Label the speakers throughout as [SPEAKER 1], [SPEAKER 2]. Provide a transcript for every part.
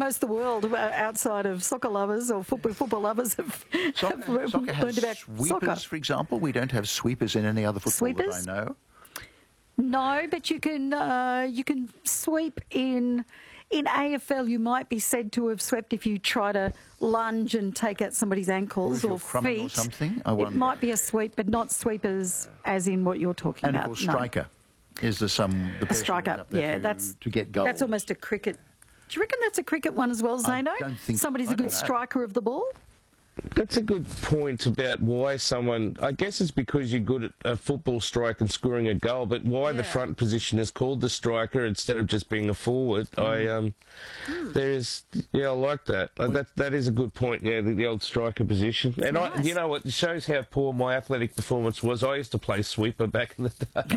[SPEAKER 1] most of the world outside of soccer lovers or football lovers have
[SPEAKER 2] Soccer
[SPEAKER 1] learned
[SPEAKER 2] has
[SPEAKER 1] about
[SPEAKER 2] sweepers,
[SPEAKER 1] soccer.
[SPEAKER 2] for example. We don't have sweepers in any other football
[SPEAKER 1] Sweepers?
[SPEAKER 2] that I know.
[SPEAKER 1] No, but you can sweep in AFL. You might be said to have swept if you try to lunge and take out somebody's ankles or
[SPEAKER 2] crumbing
[SPEAKER 1] feet.
[SPEAKER 2] or something. I
[SPEAKER 1] It
[SPEAKER 2] wonder.
[SPEAKER 1] might be a sweep, but not sweepers as in what you're talking
[SPEAKER 2] And
[SPEAKER 1] about.
[SPEAKER 2] of course,
[SPEAKER 1] No.
[SPEAKER 2] striker. Is there the
[SPEAKER 1] A
[SPEAKER 2] person
[SPEAKER 1] striker,
[SPEAKER 2] up there
[SPEAKER 1] yeah,
[SPEAKER 2] to,
[SPEAKER 1] that's
[SPEAKER 2] to get goals?
[SPEAKER 1] That's almost a cricket. Do you reckon that's a cricket one as well, Zeno?
[SPEAKER 2] don't think-
[SPEAKER 1] Somebody's
[SPEAKER 2] I
[SPEAKER 1] a good
[SPEAKER 2] don't know.
[SPEAKER 1] striker of the ball.
[SPEAKER 3] That's a good point about why someone, I guess it's because you're good at a football strike and scoring a goal, but why the
[SPEAKER 1] Yeah.
[SPEAKER 3] front position is called the striker instead of just being a forward. I like that. That is a good point, yeah, the old striker position. And
[SPEAKER 1] Nice.
[SPEAKER 3] you know what, it shows how poor my athletic performance was. I used to play sweeper back in the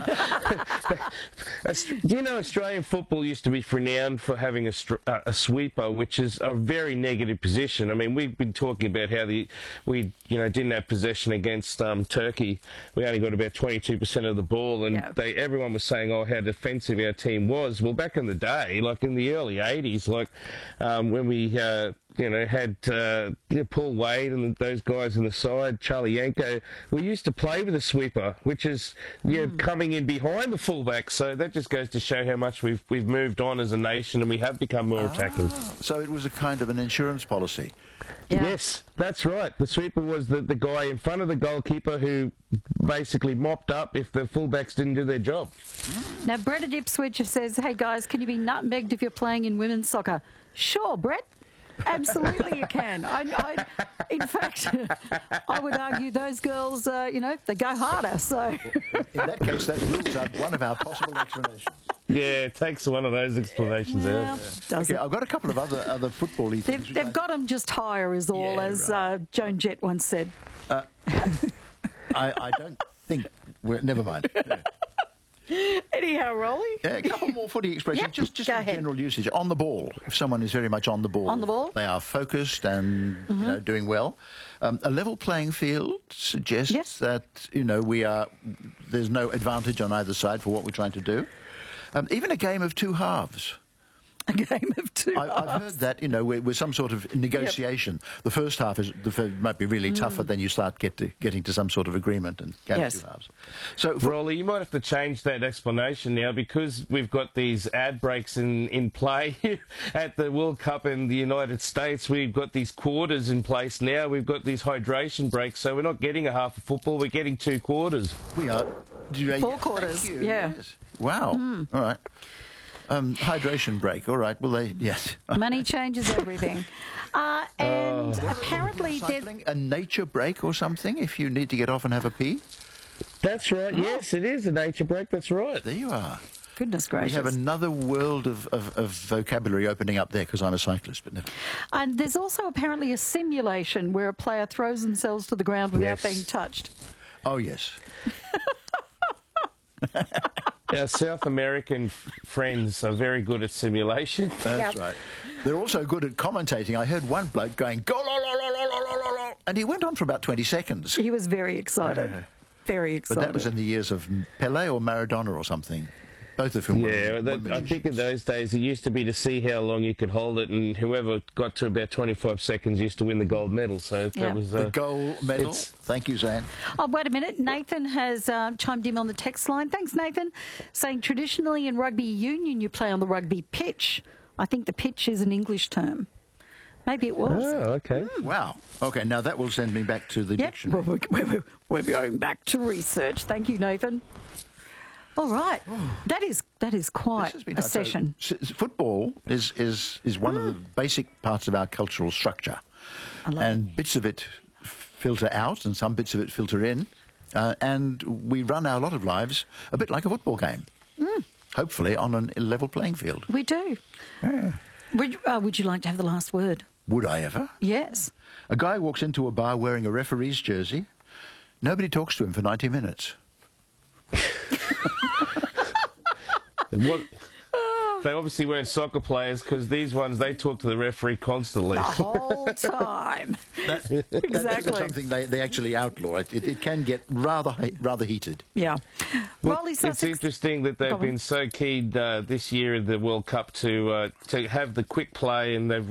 [SPEAKER 3] day. You know, Australian football used to be renowned for having a sweeper, which is a very negative position. I mean, we've been talking about how we didn't have possession against Turkey. We only got about 22% of the ball, and
[SPEAKER 1] Yeah.
[SPEAKER 3] everyone was saying, oh, how defensive our team was. Well, back in the day, like in the early 80s, when we had Paul Wade and those guys on the side, Charlie Yanko, we used to play with a sweeper, which is coming in behind the fullback. So that just goes to show how much we've moved on as a nation, and we have become more attacking.
[SPEAKER 2] So it was a kind of an insurance policy.
[SPEAKER 1] Yeah.
[SPEAKER 3] Yes, that's right. The sweeper was the guy in front of the goalkeeper who basically mopped up if the fullbacks didn't do their job.
[SPEAKER 1] Now, Brett at Ipswich says, hey, guys, can you be nutmegged if you're playing in women's soccer? Sure, Brett. Absolutely you can. In fact, I would argue those girls, they go harder. So
[SPEAKER 2] In that case, that rules out one of our possible explanations.
[SPEAKER 3] Yeah, it takes one of those explanations
[SPEAKER 1] well,
[SPEAKER 3] out.
[SPEAKER 1] does
[SPEAKER 2] Okay,
[SPEAKER 1] it?
[SPEAKER 2] I've got a couple of other football-y things.
[SPEAKER 1] They've got them just higher is all,
[SPEAKER 2] Yeah,
[SPEAKER 1] as
[SPEAKER 2] right.
[SPEAKER 1] Joan Jett once said.
[SPEAKER 2] I don't think... Never mind.
[SPEAKER 1] Anyhow, Rolly.
[SPEAKER 2] Yeah, a couple more footy expressions,
[SPEAKER 1] Yep,
[SPEAKER 2] just
[SPEAKER 1] go
[SPEAKER 2] in
[SPEAKER 1] ahead.
[SPEAKER 2] general usage. On the ball, if someone is very much on the ball.
[SPEAKER 1] On the ball?
[SPEAKER 2] They are focused and doing well. A level playing field suggests
[SPEAKER 1] Yes.
[SPEAKER 2] that, there's no advantage on either side for what we're trying to do. Even a game of two halves.
[SPEAKER 1] A game of two.
[SPEAKER 2] I've heard that, with some sort of negotiation. The first half might be really tough, but then you start getting to some sort of agreement and game
[SPEAKER 1] Yes.
[SPEAKER 2] of two halves. So,
[SPEAKER 3] Rolly, you might have to change that explanation now because we've got these ad breaks in play at the World Cup in the United States. We've got these quarters in place now. We've got these hydration breaks, so we're not getting a half of football, we're getting 2 quarters.
[SPEAKER 2] we are...
[SPEAKER 1] Four quarters,
[SPEAKER 2] Thank you,
[SPEAKER 1] yeah.
[SPEAKER 2] yes. Wow. All right. Hydration break. All right. Well, yes.
[SPEAKER 1] Money changes everything. And apparently there's...
[SPEAKER 2] Cycling, a nature break or something if you need to get off and have a pee.
[SPEAKER 3] That's right, yes, it is a nature break, that's right.
[SPEAKER 2] There you are.
[SPEAKER 1] Goodness
[SPEAKER 2] We
[SPEAKER 1] gracious.
[SPEAKER 2] have another world of vocabulary opening up there because I'm a cyclist, but never.
[SPEAKER 1] And there's also apparently a simulation where a player throws themselves to the ground without
[SPEAKER 3] Yes.
[SPEAKER 1] being touched.
[SPEAKER 2] Oh, yes.
[SPEAKER 3] Our South American friends are very good at simulation.
[SPEAKER 2] That's right. They're also good at commentating. I heard one bloke going, go, la, la, la, la, la, la, la, la, and he went on for about 20 seconds.
[SPEAKER 1] He was very excited. Very
[SPEAKER 2] But
[SPEAKER 1] excited.
[SPEAKER 2] that was in the years of Pele or Maradona or something. Both of whom
[SPEAKER 3] Yeah,
[SPEAKER 2] were
[SPEAKER 3] I think in
[SPEAKER 2] magicians.
[SPEAKER 3] those days it used to be to see how long you could hold it, and whoever got to about 25 seconds used to win the gold medal. So
[SPEAKER 1] Yeah.
[SPEAKER 3] that was
[SPEAKER 2] The gold medal.
[SPEAKER 3] it's-
[SPEAKER 2] Thank you, Zane.
[SPEAKER 1] Oh, wait a minute. Nathan has chimed in on the text line. Thanks, Nathan. Saying traditionally in rugby union you play on the rugby pitch. I think the pitch is an English term. Maybe it was.
[SPEAKER 3] Oh, okay.
[SPEAKER 2] Wow. Okay, now that will send me back to the
[SPEAKER 1] Yep.
[SPEAKER 2] dictionary.
[SPEAKER 1] Well, we're going back to research. Thank you, Nathan. All right. That is quite
[SPEAKER 2] This has been
[SPEAKER 1] a
[SPEAKER 2] so
[SPEAKER 1] session.
[SPEAKER 2] Football is one of the basic parts of our cultural structure.
[SPEAKER 1] I love
[SPEAKER 2] And bits of it filter out and some bits of it filter in. And we run our lot of lives a bit like a football game. Hopefully on a level playing field.
[SPEAKER 1] We do. Would you like to have the last word?
[SPEAKER 2] Would I ever?
[SPEAKER 1] Yes.
[SPEAKER 2] A guy walks into a bar wearing a referee's jersey. Nobody talks to him for 90 minutes.
[SPEAKER 3] What? They obviously weren't soccer players because these ones, they talk to the referee constantly.
[SPEAKER 1] The whole time.
[SPEAKER 2] That's
[SPEAKER 1] Exactly.
[SPEAKER 2] something they actually outlaw. It can get rather heated.
[SPEAKER 1] Yeah. Rolly
[SPEAKER 3] It's
[SPEAKER 1] Sussex.
[SPEAKER 3] interesting that
[SPEAKER 1] Go
[SPEAKER 3] they've
[SPEAKER 1] on.
[SPEAKER 3] been so keen this year in the World Cup to have the quick play, and they've